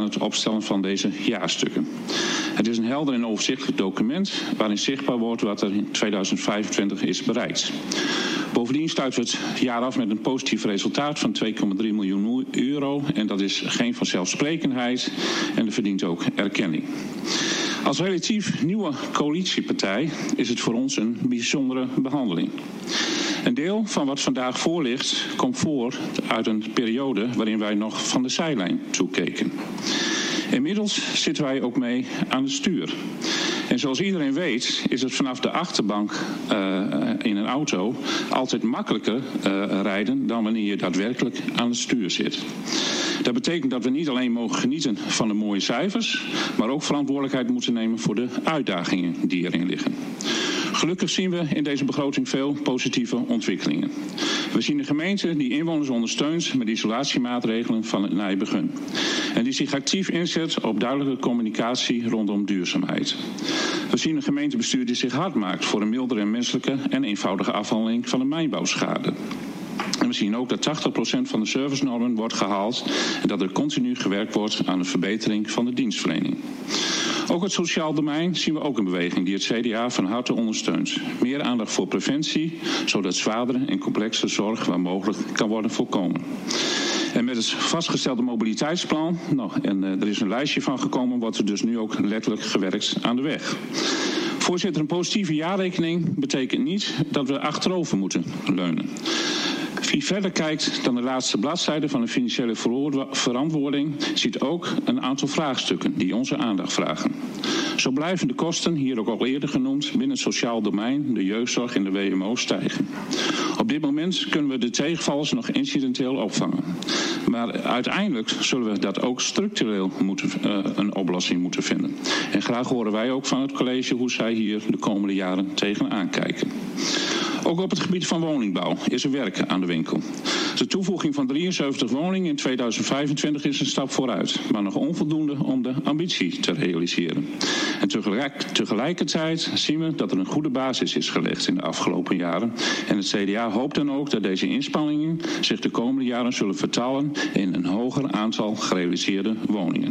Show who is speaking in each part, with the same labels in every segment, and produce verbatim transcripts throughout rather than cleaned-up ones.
Speaker 1: het opstellen van deze jaarstukken. Het is een helder en overzichtelijk document waarin zichtbaar wordt wat er in tweeduizend vijfentwintig is bereikt. Bovendien sluiten we het jaar af met een positief resultaat van twee komma drie miljoen euro. En dat is geen vanzelfsprekendheid en dat verdient ook erkenning. Als relatief nieuwe coalitiepartij is het voor ons een bijzondere behandeling. Een deel van wat vandaag voor ligt komt voort uit een periode waarin wij nog van de zijlijn toekeken. Inmiddels zitten wij ook mee aan het stuur. En zoals iedereen weet is het vanaf de achterbank uh, in een auto altijd makkelijker uh, rijden dan wanneer je daadwerkelijk aan het stuur zit. Dat betekent dat we niet alleen mogen genieten van de mooie cijfers, maar ook verantwoordelijkheid moeten nemen voor de uitdagingen die erin liggen. Gelukkig zien we in deze begroting veel positieve ontwikkelingen. We zien een gemeente die inwoners ondersteunt met isolatiemaatregelen van het nijbegin. En die zich actief inzet op duidelijke communicatie rondom duurzaamheid. We zien een gemeentebestuur die zich hard maakt voor een mildere en menselijke en eenvoudige afhandeling van de mijnbouwschade. En we zien ook dat tachtig procent van de servicenormen wordt gehaald en dat er continu gewerkt wordt aan de verbetering van de dienstverlening. Ook het sociaal domein zien we ook een beweging die het C D A van harte ondersteunt. Meer aandacht voor preventie, zodat zwaardere en complexe zorg waar mogelijk kan worden voorkomen. En met het vastgestelde mobiliteitsplan, nou, en uh, er is een lijstje van gekomen, wordt er dus nu ook letterlijk gewerkt aan de weg. Voorzitter, een positieve jaarrekening betekent niet dat we achterover moeten leunen. Wie verder kijkt dan de laatste bladzijde van de financiële verantwoording ziet ook een aantal vraagstukken die onze aandacht vragen. Zo blijven de kosten, hier ook al eerder genoemd, binnen het sociaal domein, de jeugdzorg en de W M O stijgen. Op dit moment kunnen we de tegenvallers nog incidenteel opvangen. Maar uiteindelijk zullen we dat ook structureel moeten, uh, een oplossing moeten vinden. En graag horen wij ook van het college hoe zij hier de komende jaren tegenaan kijken. Ook op het gebied van woningbouw is er werk aan de winkel. De toevoeging van drieënzeventig woningen in tweeduizend vijfentwintig is een stap vooruit, maar nog onvoldoende om de ambitie te realiseren. En tegelijk, tegelijkertijd zien we dat er een goede basis is gelegd in de afgelopen jaren. En het C D A hoopt dan ook dat deze inspanningen zich de komende jaren zullen vertalen in een hoger aantal gerealiseerde woningen.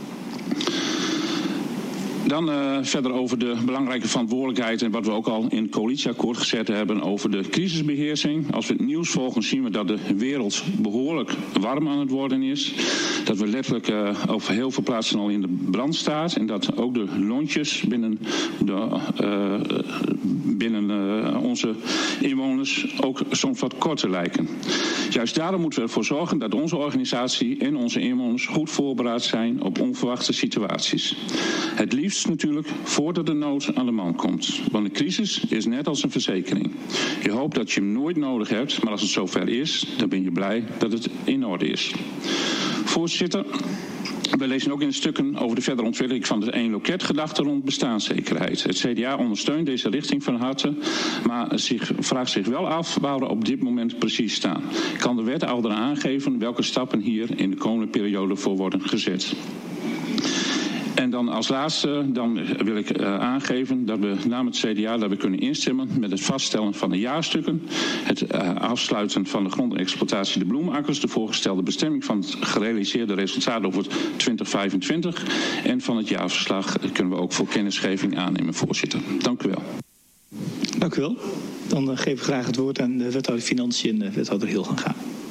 Speaker 1: Dan uh, verder over de belangrijke verantwoordelijkheid en wat we ook al in het coalitieakkoord gezet hebben over de crisisbeheersing. Als we het nieuws volgen zien we dat de wereld behoorlijk warm aan het worden is. Dat we letterlijk uh, over heel veel plaatsen al in de brand staat. En dat ook de lontjes binnen, de, uh, binnen uh, onze inwoners ook soms wat korter lijken. Juist daarom moeten we ervoor zorgen dat onze organisatie en onze inwoners goed voorbereid zijn op onverwachte situaties. Het liefst natuurlijk voordat de nood aan de man komt. Want een crisis is net als een verzekering. Je hoopt dat je hem nooit nodig hebt, maar als het zover is, dan ben je blij dat het in orde is. Voorzitter, we lezen ook in stukken over de verdere ontwikkeling van de één loket gedachte rond bestaanszekerheid. Het C D A ondersteunt deze richting van harte, maar zich, vraagt zich wel af waar we op dit moment precies staan. Kan de wethouder aangeven welke stappen hier in de komende periode voor worden gezet? En dan als laatste dan wil ik uh, aangeven dat we namens het C D A dat we kunnen instemmen met het vaststellen van de jaarstukken, het uh, afsluiten van de grondexploitatie de bloemakkers, de voorgestelde bestemming van het gerealiseerde resultaat over twintig vijfentwintig en van het jaarverslag kunnen we ook voor kennisgeving aannemen, voorzitter. Dank u wel.
Speaker 2: Dank u wel. Dan uh, geef ik graag het woord aan de wethouder Financiën en de wethouder Hilganga.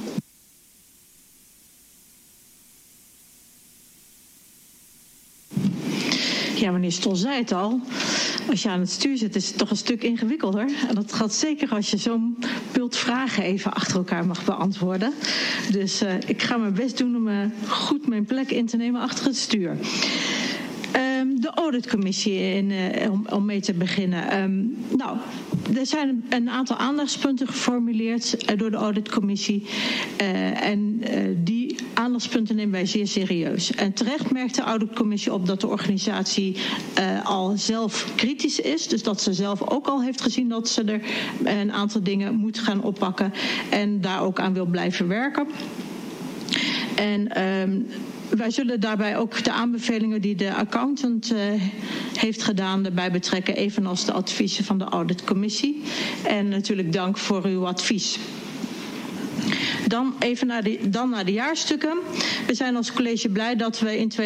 Speaker 3: Ja, meneer Stol zei het al. Als je aan het stuur zit, is het toch een stuk ingewikkelder. En dat gaat zeker als je zo'n bult vragen even achter elkaar mag beantwoorden. Dus uh, ik ga mijn best doen om uh, goed mijn plek in te nemen achter het stuur. Um, de auditcommissie, in, uh, om, om mee te beginnen. Um, nou, er zijn een aantal aandachtspunten geformuleerd uh, door de auditcommissie. Uh, en uh, die aandachtspunten nemen wij zeer serieus. En terecht merkt de auditcommissie op dat de organisatie uh, al zelf kritisch is. Dus dat ze zelf ook al heeft gezien dat ze er een aantal dingen moet gaan oppakken. En daar ook aan wil blijven werken. En um, wij zullen daarbij ook de aanbevelingen die de accountant uh, heeft gedaan erbij betrekken, evenals de adviezen van de auditcommissie. En natuurlijk dank voor uw advies. Dan even naar de, dan naar de jaarstukken. We zijn als college blij dat we in